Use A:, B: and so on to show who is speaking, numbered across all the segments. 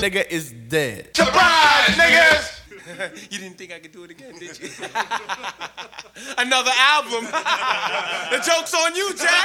A: nigga is dead.
B: Surprise, niggas!
A: You didn't think I could do it again, did you? Another album. The joke's on you, Jack.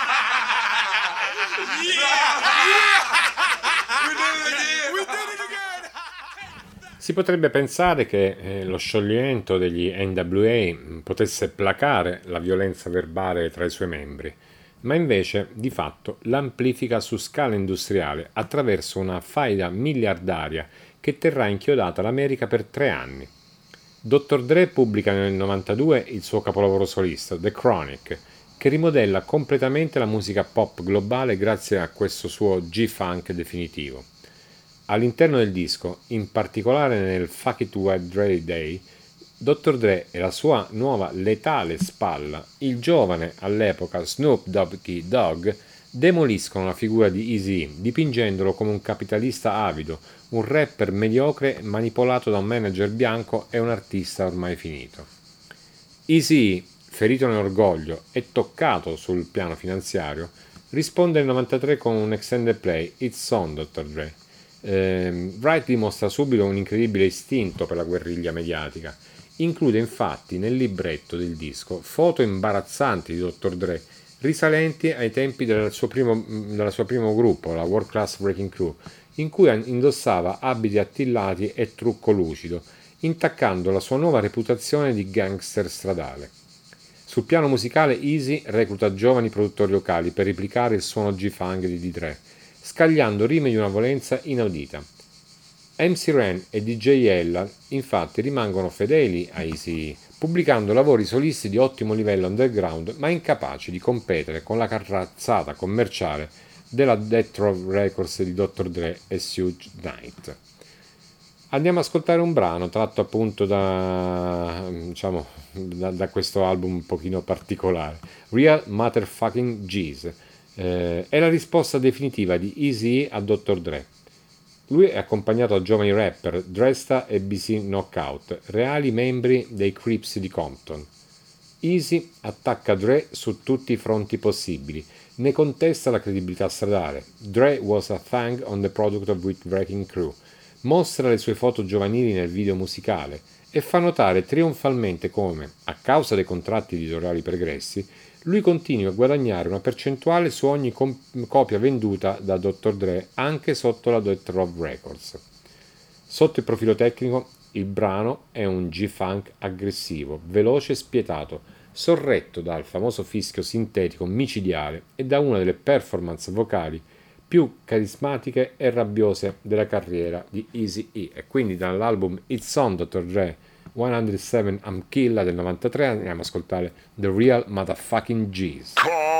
A: We did it again.
C: Si potrebbe pensare che lo scioglimento degli NWA potesse placare la violenza verbale tra i suoi membri, ma invece di fatto l'amplifica su scala industriale attraverso una faida miliardaria che terrà inchiodata l'America per 3 anni. Dr. Dre pubblica nel 92 il suo capolavoro solista, The Chronic, che rimodella completamente la musica pop globale grazie a questo suo G-Funk definitivo. All'interno del disco, in particolare nel Fuck It Wet Dre Day, Dr. Dre e la sua nuova letale spalla, il giovane all'epoca Snoop Doggy Dogg, demoliscono la figura di Eazy-E, dipingendolo come un capitalista avido, un rapper mediocre manipolato da un manager bianco e un artista ormai finito. Eazy-E, ferito nell'orgoglio e toccato sul piano finanziario, risponde nel 93 con un extended play, It's On Dr. Dre. Wright dimostra subito un incredibile istinto per la guerriglia mediatica. Include infatti nel libretto del disco foto imbarazzanti di Dr. Dre risalenti ai tempi del suo primo gruppo, la World Class Wrecking Crew, in cui indossava abiti attillati e trucco lucido, intaccando la sua nuova reputazione di gangster stradale. Sul piano musicale Eazy recluta giovani produttori locali per replicare il suono G-Funk di Dre, scagliando rime di una violenza inaudita. MC Ren e DJ Ella infatti rimangono fedeli a Eazy-E, pubblicando lavori solisti di ottimo livello underground ma incapaci di competere con la carrazzata commerciale della Death Row Records di Dr. Dre e Suge Knight. Andiamo ad ascoltare un brano tratto appunto da questo album un pochino particolare, Real Motherfucking G's. È la risposta definitiva di Eazy-E a Dr. Dre. Lui è accompagnato da giovani rapper Dresta e BC Knockout, reali membri dei Crips di Compton. Eazy attacca Dre su tutti i fronti possibili, ne contesta la credibilità stradale. Dre was a thang on the product of With Wrecking Crew, mostra le sue foto giovanili nel video musicale e fa notare trionfalmente come, a causa dei contratti editoriali pregressi, lui continua a guadagnare una percentuale su ogni copia venduta da Dr. Dre anche sotto la Death Row Records. Sotto il profilo tecnico, il brano è un G-Funk aggressivo, veloce e spietato, sorretto dal famoso fischio sintetico micidiale e da una delle performance vocali più carismatiche e rabbiose della carriera di Eazy-E. E quindi dall'album It's On Dr. Dre 107 I'm Killa del 93 andiamo ad ascoltare The Real Motherfucking G's.